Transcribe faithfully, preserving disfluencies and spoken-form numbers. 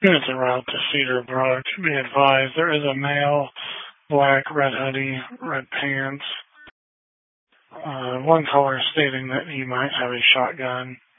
Units en route to Cedar Brook. Be advised, there is a male, black, red hoodie, red pants. Uh, one caller stating that he might have a shotgun.